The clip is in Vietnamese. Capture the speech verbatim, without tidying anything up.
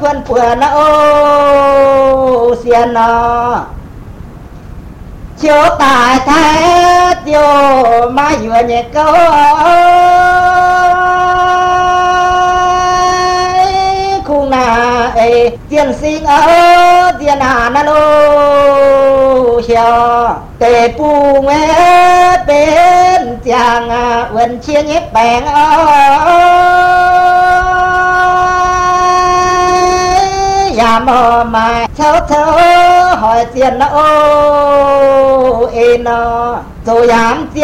khuôn phừa nó ô xiên nó chiếu tài thái tiêu mà vừa nhẹ câu khu nà ê tiền sinh ở tiền hà na lô xio tề pu nghe bên chàng uẩn chia nhếp bèn nhà mò mà cháu thơ hỏi tiền nó ô ê nó rồi dám